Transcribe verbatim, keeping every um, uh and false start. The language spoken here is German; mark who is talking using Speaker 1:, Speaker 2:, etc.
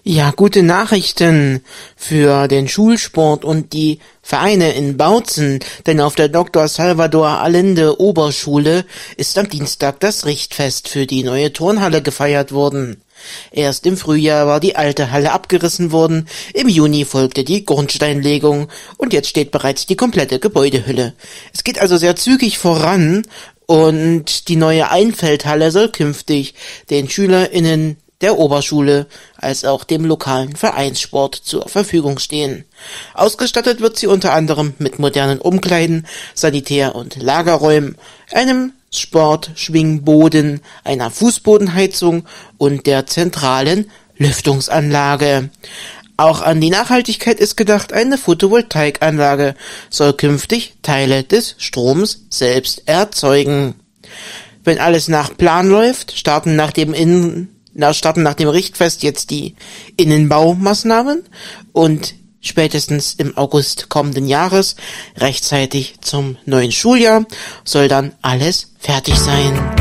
Speaker 1: Ja, gute Nachrichten für den Schulsport und die Vereine in Bautzen, denn auf der Doktor Salvador Allende Oberschule ist am Dienstag das Richtfest für die neue Turnhalle gefeiert worden. Erst im Frühjahr war die alte Halle abgerissen worden, im Juni folgte die Grundsteinlegung und jetzt steht bereits die komplette Gebäudehülle. Es geht also sehr zügig voran und die neue Einfeldhalle soll künftig den SchülerInnen der Oberschule als auch dem lokalen Vereinssport zur Verfügung stehen. Ausgestattet wird sie unter anderem mit modernen Umkleiden, Sanitär- und Lagerräumen, einem Sportschwingboden, einer Fußbodenheizung und der zentralen Lüftungsanlage. Auch an die Nachhaltigkeit ist gedacht, eine Photovoltaikanlage soll künftig Teile des Stroms selbst erzeugen. Wenn alles nach Plan läuft, starten nach dem Innen Na, starten nach dem Richtfest jetzt die Innenbaumaßnahmen und spätestens im August kommenden Jahres, rechtzeitig zum neuen Schuljahr, soll dann alles fertig sein.